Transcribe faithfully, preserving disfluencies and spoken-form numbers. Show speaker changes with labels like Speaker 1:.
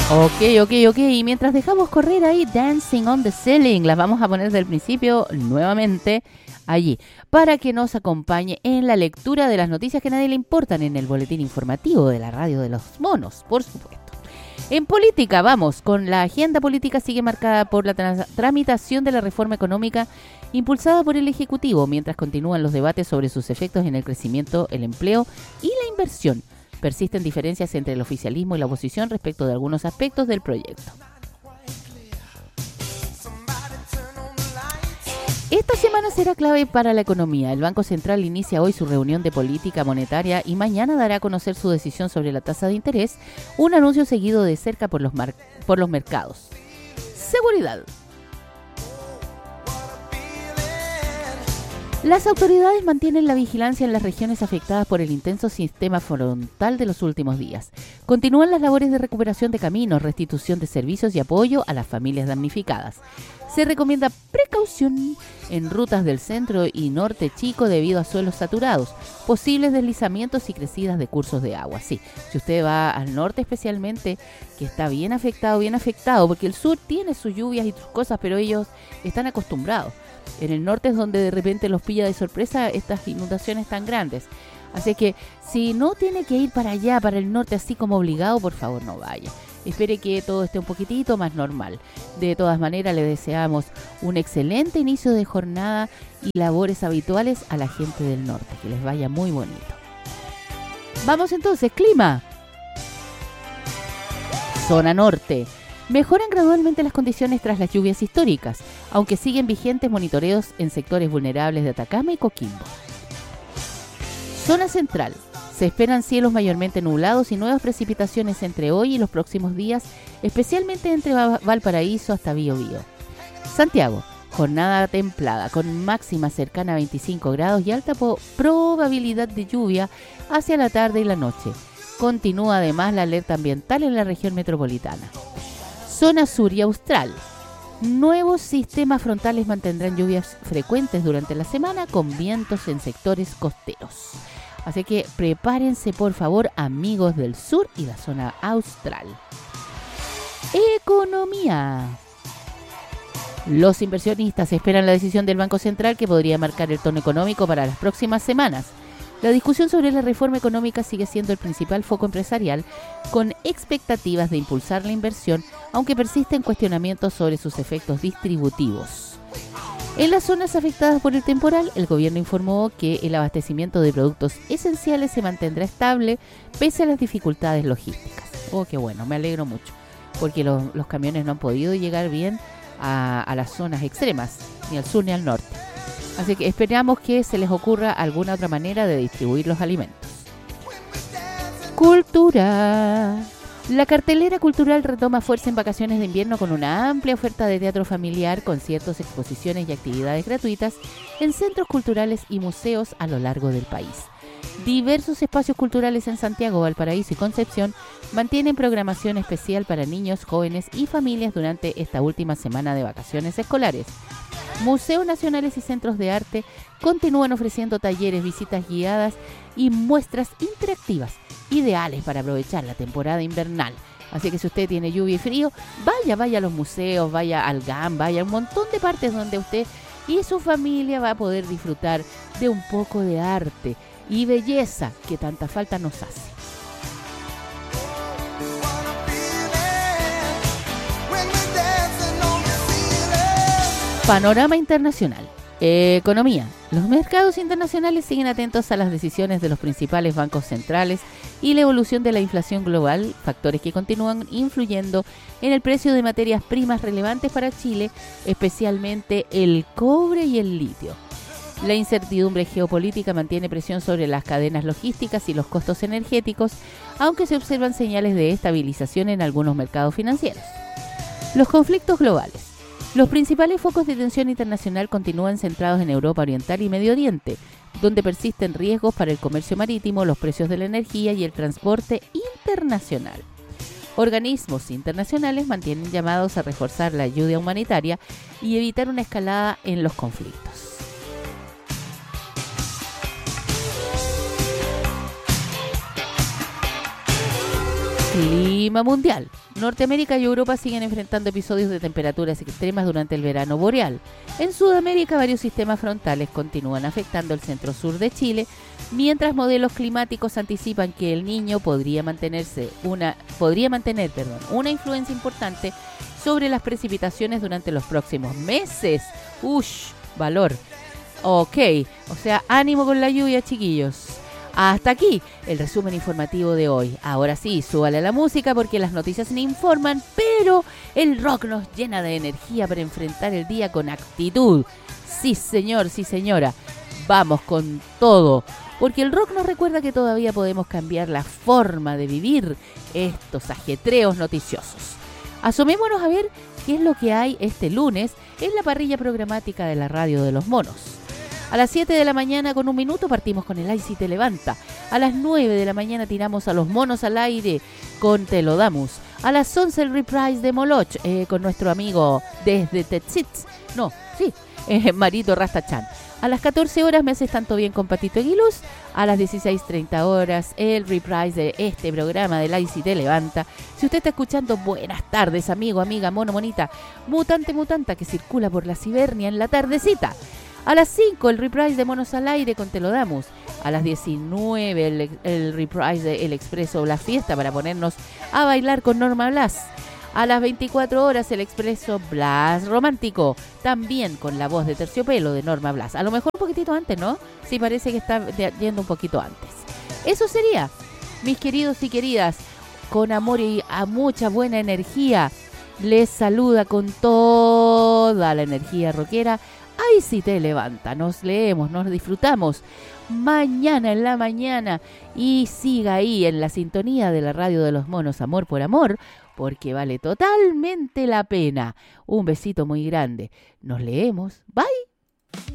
Speaker 1: Ok, ok, ok. Y mientras dejamos correr ahí Dancing on the Ceiling, las vamos a poner del principio nuevamente allí, para que nos acompañe en la lectura de las noticias que a nadie le importan en el boletín informativo de la radio de los monos, por supuesto. En política, vamos, con la agenda política sigue marcada por la tra- tramitación de la reforma económica impulsada por el Ejecutivo, mientras continúan los debates sobre sus efectos en el crecimiento, el empleo y la inversión. Persisten diferencias entre el oficialismo y la oposición respecto de algunos aspectos del proyecto. Esta semana será clave para la economía. El Banco Central inicia hoy su reunión de política monetaria y mañana dará a conocer su decisión sobre la tasa de interés, un anuncio seguido de cerca por los, mar- por los mercados. Seguridad. Las autoridades mantienen la vigilancia en las regiones afectadas por el intenso sistema frontal de los últimos días. Continúan las labores de recuperación de caminos, restitución de servicios y apoyo a las familias damnificadas. Se recomienda precaución en rutas del centro y norte chico debido a suelos saturados, posibles deslizamientos y crecidas de cursos de agua. Sí, si usted va al norte especialmente, que está bien afectado, bien afectado, porque el sur tiene sus lluvias y sus cosas, pero ellos están acostumbrados. En el norte es donde de repente los pilla de sorpresa estas inundaciones tan grandes. Así que si no tiene que ir para allá, para el norte, así como obligado, por favor no vaya. Espere que todo esté un poquitito más normal. De todas maneras, le deseamos un excelente inicio de jornada y labores habituales a la gente del norte. Que les vaya muy bonito. Vamos entonces, clima. Zona norte. Mejoran gradualmente las condiciones tras las lluvias históricas, aunque siguen vigentes monitoreos en sectores vulnerables de Atacama y Coquimbo. Zona central. Se esperan cielos mayormente nublados y nuevas precipitaciones entre hoy y los próximos días, especialmente entre Valparaíso hasta Biobío. Santiago. Jornada templada, con máxima cercana a veinticinco grados y alta po- probabilidad de lluvia hacia la tarde y la noche. Continúa además la alerta ambiental en la región metropolitana. Zona sur y austral. Nuevos sistemas frontales mantendrán lluvias frecuentes durante la semana con vientos en sectores costeros. Así que prepárense por favor, amigos del sur y la zona austral. Economía. Los inversionistas esperan la decisión del Banco Central que podría marcar el tono económico para las próximas semanas. La discusión sobre la reforma económica sigue siendo el principal foco empresarial, con expectativas de impulsar la inversión, aunque persisten cuestionamientos sobre sus efectos distributivos. En las zonas afectadas por el temporal, el gobierno informó que el abastecimiento de productos esenciales se mantendrá estable pese a las dificultades logísticas. Oh, qué bueno, me alegro mucho, porque los, los camiones no han podido llegar bien a, a las zonas extremas, ni al sur ni al norte. Así que esperamos que se les ocurra alguna otra manera de distribuir los alimentos. Cultura. La cartelera cultural retoma fuerza en vacaciones de invierno con una amplia oferta de teatro familiar, conciertos, exposiciones y actividades gratuitas en centros culturales y museos a lo largo del país. Diversos espacios culturales en Santiago, Valparaíso y Concepción mantienen programación especial para niños, jóvenes y familias durante esta última semana de vacaciones escolares. Museos nacionales y centros de arte continúan ofreciendo talleres, visitas guiadas y muestras interactivas, ideales para aprovechar la temporada invernal. Así que si usted tiene lluvia y frío, vaya, vaya a los museos, vaya al G A M, vaya a un montón de partes donde usted y su familia va a poder disfrutar de un poco de arte y belleza que tanta falta nos hace. Panorama internacional. Economía. Los mercados internacionales siguen atentos a las decisiones de los principales bancos centrales y la evolución de la inflación global, factores que continúan influyendo en el precio de materias primas relevantes para Chile, especialmente el cobre y el litio. La incertidumbre geopolítica mantiene presión sobre las cadenas logísticas y los costos energéticos, aunque se observan señales de estabilización en algunos mercados financieros. Los conflictos globales. Los principales focos de tensión internacional continúan centrados en Europa Oriental y Medio Oriente, donde persisten riesgos para el comercio marítimo, los precios de la energía y el transporte internacional. Organismos internacionales mantienen llamados a reforzar la ayuda humanitaria y evitar una escalada en los conflictos. Clima mundial. Norteamérica y Europa siguen enfrentando episodios de temperaturas extremas durante el verano boreal. En Sudamérica, varios sistemas frontales continúan afectando el centro-sur de Chile, mientras modelos climáticos anticipan que el Niño podría mantenerse una podría mantener, perdón, una influencia importante sobre las precipitaciones durante los próximos meses. Ush, valor. Ok, o sea, ánimo con la lluvia, chiquillos. Hasta aquí el resumen informativo de hoy. Ahora sí, súbale a la música porque las noticias me informan, pero el rock nos llena de energía para enfrentar el día con actitud. Sí, señor, sí, señora. Vamos con todo, porque el rock nos recuerda que todavía podemos cambiar la forma de vivir estos ajetreos noticiosos. Asomémonos a ver qué es lo que hay este lunes en la parrilla programática de la Radio de los Monos. A las siete de la mañana con un minuto partimos con el Ay Si Te Levanta. A las nueve de la mañana tiramos a los monos al aire con Te Lo Damos. A las once el reprise de Moloch eh, con nuestro amigo desde Tetzitz. No, sí, eh, Marito Rastachan. A las catorce horas me haces tanto bien con Patito Aguiluz. A las dieciséis treinta horas el reprise de este programa del Ay Si Te Levanta. Si usted está escuchando, buenas tardes, amigo, amiga, mono, monita, mutante, mutanta que circula por la Cibernia en la tardecita. A las cinco el reprise de Monos al Aire con Te Lo Damos. A las diecinueve el, el reprise de El Expreso La Fiesta para ponernos a bailar con Norma Blas. A las veinticuatro horas el Expreso Blas Romántico, también con la voz de Terciopelo de Norma Blas. A lo mejor un poquitito antes, ¿no? Sí, parece que está yendo un poquito antes. Eso sería, mis queridos y queridas, con amor y a mucha buena energía. Les saluda con toda la energía rockera Ay Si Te Levanta. Nos leemos, nos disfrutamos mañana en la mañana y siga ahí en la sintonía de la Radio de los Monos, Amor por Amor, porque vale totalmente la pena. Un besito muy grande. Nos leemos. Bye.